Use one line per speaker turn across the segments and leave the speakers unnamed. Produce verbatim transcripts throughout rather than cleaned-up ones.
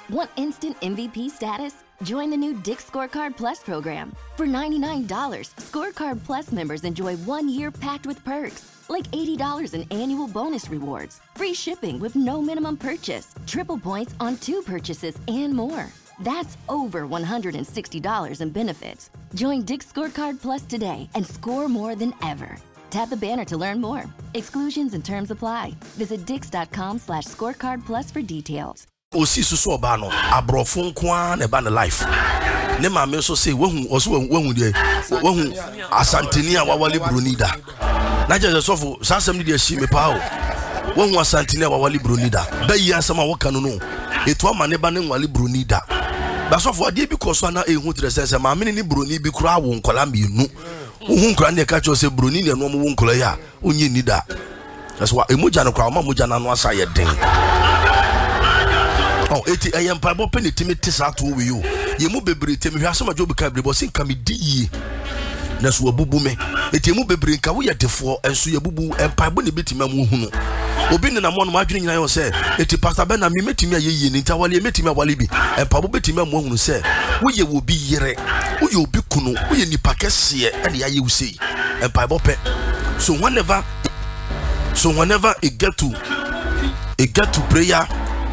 Want instant M V P status? Join the new Dick's Scorecard Plus program. For ninety-nine dollars, Scorecard Plus members enjoy one year packed with perks, like eighty dollars in annual bonus rewards, free shipping with no minimum purchase, triple points on two purchases, and more. That's over one hundred sixty dollars in benefits. Join Dick's Scorecard Plus today and score more than ever. Tap the banner to learn more. Exclusions and terms apply. Visit dix.com slash scorecard plus for details.
Osi susu oba no abrofo nkoa na ba na life. Ne ma me so say wehu oso wehu de wehu asanteni a wawale bronida. Na je so fo sasem ni de hyi me pa o. Wehu asanteni a wawale bronida. Ba yi asem a woka no no. Eto ama ne ba ne nwale bronida. Ba so fo de bi koso na ehu tre sense ma me ni broni bi kura wo nkola mienu. Uhu nkura ne ka cho se broni ne no mo wo nkola ya onye nida. That's why emoja no kura ma moja na no asa ye den. Oh, eti ayem pa bo penitimi tisa to we you. Ye mu bebre temi hwa so ma jobi ka bebre bo sin ka me di. Na so abubu me. Eti mu bebre nka wo ye defo enso ye bubu empa bo ne betima mu hu no. Obi ne na mo no ma adwene nyina yo se eti pastor ben na me metimi ayeyi ni nta wale metimi awale bi. Empa bo betima mu hu se wo ye wo bi yere. Wo ye obi kunu, wo ye nipa kese e na ye wo sei. Empa bo pe. So whenever so whenever it get to it get to prayer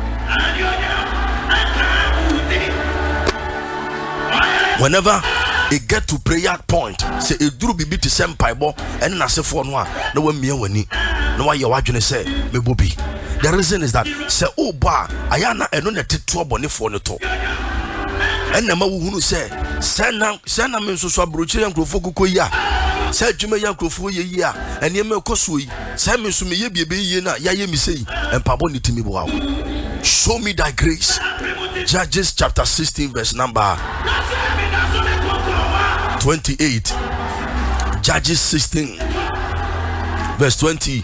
whenever it get to prayer point, say it drew be to send piebo and na se for no na wa mia wani na wa ye wadwene say me bobi. The reason is that say oh ba ayana eno na teto bone for no to and na ma wo hunu say say na say na me so so abrochire nkrofo kokoyi a say dwuma ya nkrofo ye yi a ene me koso yi say me so me ye biebe yi na ya ye mi sei empabo ni timi bo. Show me thy grace. Judges chapter sixteen verse number twenty-eight. Judges sixteen verse twenty-eight.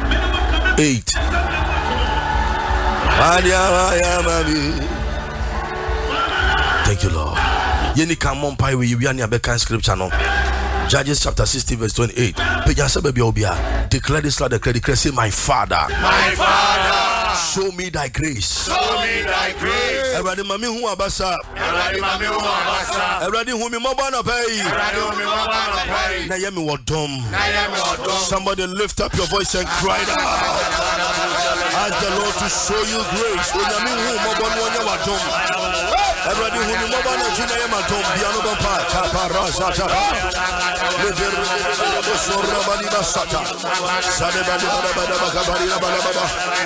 Thank you, Lord. Yeni come on pie we we are bekan scripture no. Judges chapter sixteen verse twenty-eight. Pejasa baby obia. Declare this loud, declare, declare, say my father.
My father.
Show me thy grace.
Show me thy grace.
Everybody mami hu abasa.
Everybody mami hu abasa.
Everybody hu mi moba na pay.
Everybody hu mi moba na pay.
Na yemi wodom.
Na yemi wodom.
Somebody lift up your voice and cry out. Ask the Lord to show you grace. Onyami hu moba no nya wadom. Everybody hu mi moba na jina yema dom. Biano bampa. Kapara zata. Lever sorra bali basata. Sade bali bala bala bala bala bala.